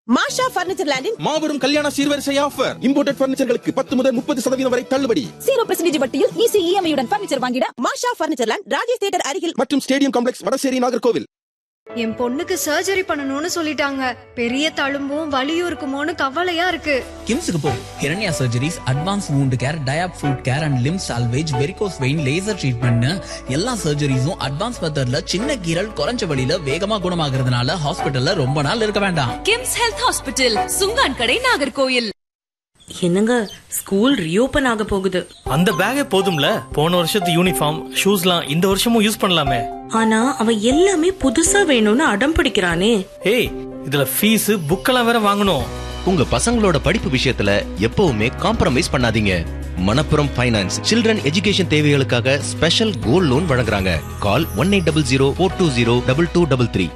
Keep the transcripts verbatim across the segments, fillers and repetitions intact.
மாஷா furniture லேண்டின் மாபெரும் கல்யாண சீர்வரிசை offer. Imported பர்னிச்சர்களுக்கு பத்து முதல் முப்பது சதவீதம் வரை தள்ளுபடி. ஜீரோ பர்சன்டேஜ் வட்டியில் ஈஸி இஎம்ஐயுடன் பர்னிச்சர் வாங்கிட மாஷா பர்னிச்சர் லேண்ட், ராஜேஷ் தியேட்டர் அருகில் மற்றும் ஸ்டேடியம் காம்ப்ளெக்ஸ், வடசேரி, நாகர்கோவில். என் பொண்ணுக்கு சர்ஜரி பண்ணணும்னு சொல்லிட்டாங்க. பெரிய தழும்பும் வலியும் இருக்குமோன்னு கவலையா இருக்கு. கிம்ஸுக்கு போ. ஹிரண்யா surgeries, advance wound care, டயாப் food care and Lim salvage, varicose vein, laser treatment, எல்லா சர்ஜரிஸும் அட்வான்ஸ் மெத்தட்ல சின்ன கீரல் குறைஞ்ச வழியில வேகமா குணமாகறதுனால ஹாஸ்பிட்டல்ல ரொம்ப நாள் இருக்க வேண்டாம். கிம்ஸ் ஹெல்த் ஹாஸ்பிட்டல், சுங்கான் கடை, நாகர்கோயில். என்னங்க, ஸ்கூல் ரீஓபன் ஆக போகுது. அந்த பேக்கே போதும்ல, போன வருஷத்து யூனிஃபார்ம் ஷூஸ்லாம் இந்த வருஷமும் யூஸ் பண்ணலாமே. ஆனா அவன் எல்லாமே புதுசா வேணும்னு அடம் பிடிக்கிறானே. ஏய், இதுல ஃபீஸ் புக்கெல்லாம் வேற வாங்கணும். உங்க பசங்களோட படிப்பு விஷயத்துல எப்பவுமே காம்ப்ரமைஸ் பண்ணாதீங்க. மணப்புரம் ஃபைனான்ஸ் சில்ட்ரன் எஜுகேஷன் தேவைகளுக்காக ஸ்பெஷல் கோல்ட் லோன் வழங்குறாங்க. கால் one eight double zero four two zero double two double three.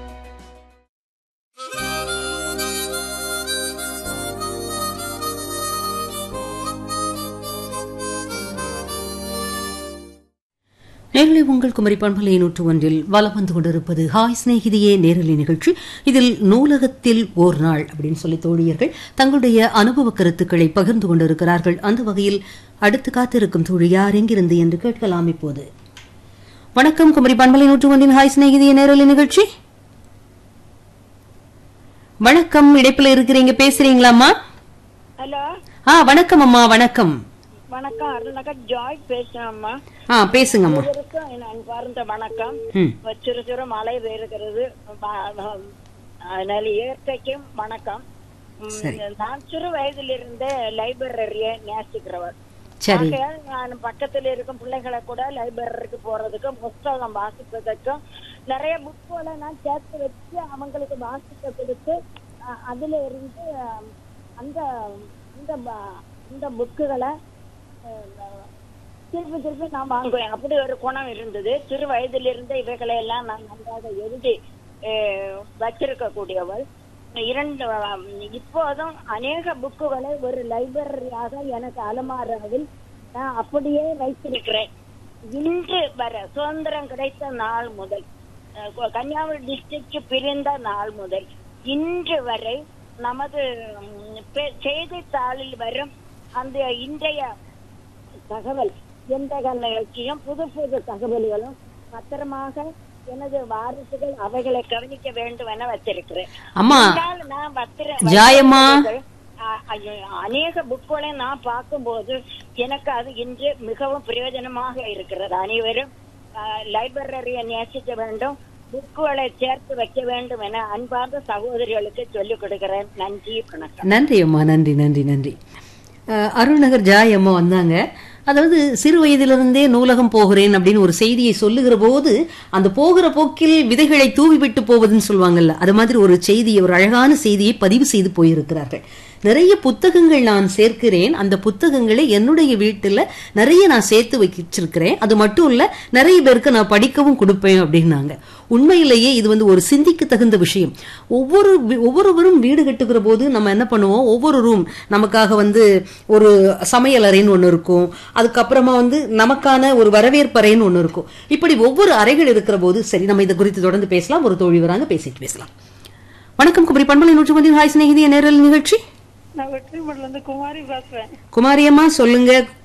நேரலை உங்கள் குமரி பண்பலை நூற்று ஒன்றில் வலம் வந்து கொண்டிருப்பது ஹாய் சிநேகிதியே நேரலை நிகழ்ச்சி. இதில் நூலகத்தில் ஓர் நாள் அப்படின்னு சொல்லி தோழியர்கள் தங்களுடைய அனுபவ கருத்துக்களை பகிர்ந்து கொண்டிருக்கிறார்கள். அந்த வகையில் அடுத்து காத்திருக்கும் தோழி யார், எங்கிருந்து என்று கேட்கலாம். இப்போது வணக்கம், குமரி பண்பலை நூற்று ஒன்றின் ஹாய் சிநேகிதியே நேரலை நிகழ்ச்சி. வணக்கம், இடைப்புல இருக்கிறீங்க, பேசுறீங்களாம்மா? ஹலோ. ஆ வணக்கம் அம்மா. வணக்கம். வணக்கம், அருள்நகர் ஜாய் பேசுறேன்மா. ஆ பேசுங்கம்மா. பார்ந்த வணக்கம். சிறு சிறு மழை பெய்கிறது, அதனால இயற்கைக்கும் வணக்கம். நான் சிறு வயதிலிருந்து லைப்ரரியை நேசிக்கிறவர். நான் பக்கத்தில் இருக்கும் பிள்ளைகளை கூட லைப்ரரிக்கு போறதுக்கும் புத்தகம் வாசிப்பதற்கும் நிறைய புக்குகளை நான் சேர்த்து வச்சு அவங்களுக்கு வாசிக்க கொடுத்து அதுல இருந்து அந்த இந்த புக்குகளை திருப்பி திருப்பி நான் வாங்குவேன். அப்படி ஒரு குணம் இருந்தது. சிறு வயதிலிருந்து இவைகளை எல்லாம் நான் நன்றாக எழுதி வச்சிருக்க கூடியவள். இரண்டு இப்போதும் அநேக புக்குகளை ஒரு லைப்ரரியாக எனக்கு அலமாராவில் நான் அப்படியே வைத்திருக்கிறேன். இன்று வர சுதந்திரம் கிடைத்த நாள் முதல், கன்னியாகுமரி டிஸ்ட்ரிக்ட் பிரிந்த நாள் முதல் இன்று வரை நமது செய்தித்தாளில் வரும் அந்த இன்றைய தகவல் எந்த நிகழ்ச்சியும் புது புது தகவல்களும் பத்திரமாக எனது வாரிசுகள் அவைகளை கவனிக்க வேண்டும் என வச்சிருக்கிறேன். அநேக புக்குகளை நான் பார்க்கும் போது எனக்கு அது இன்று மிகவும் பிரயோஜனமாக இருக்கிறது. அனைவரும் லைப்ரரியை நேசிக்க வேண்டும், புக்குகளை சேர்த்து வைக்க வேண்டும் என அன்பார்ந்த சகோதரிகளுக்கு சொல்லிக் கொடுக்கிறேன். நன்றி, வணக்கம். நன்றி அம்மா, நன்றி நன்றி நன்றி. அருள்நகர் ஜாய் அம்மா வந்தாங்க. அதாவது சிறு வயதிலிருந்தே நூலகம் போகிறேன் அப்படின்னு ஒரு செய்தியை சொல்லுகிற போது அந்த போகிற போக்கில் விதைகளை தூவி விட்டு போவதுன்னு சொல்லுவாங்கல்ல, அது மாதிரி ஒரு செய்தியை, ஒரு அழகான செய்தியை பதிவு செய்து போயிருக்கிறார்கள். நிறைய புத்தகங்கள் நான் சேர்க்கிறேன், அந்த புத்தகங்களை என்னுடைய வீட்டுல நிறைய நான் சேர்த்து வச்சிருக்கிறேன், அது மட்டும் இல்ல நிறைய பேருக்கு நான் படிக்கவும் கொடுப்பேன் அப்படின்னாங்க. உண்மையிலேயே இது வந்து ஒரு சிந்திக்க தகுந்த விஷயம். ஒவ்வொரு ஒவ்வொருவரும் வீடு கட்டுகிற போது நம்ம என்ன பண்ணுவோம், ஒவ்வொரு ரூம் நமக்காக வந்து ஒரு சமையல் அறைன்னு ஒண்ணு இருக்கும், அதுக்கப்புறமா வந்து நமக்கான ஒரு வரவேற்பறைன்னு ஒண்ணு இருக்கும். இப்படி ஒவ்வொரு அறைகள் இருக்கிற போது சரி, நம்ம இதை குறித்து தொடர்ந்து பேசலாம். ஒரு தோழி வராங்க, பேசிட்டு பேசலாம். வணக்கம், குமரி பண்பலை நூற்று ஒன்றின் ஹாய் சிநேகிதியே நேரலை நிகழ்ச்சி. நான் வெற்றிமடல இருந்து குமாரி பேசுறேன். குமாரி அம்மா சொல்லுங்க.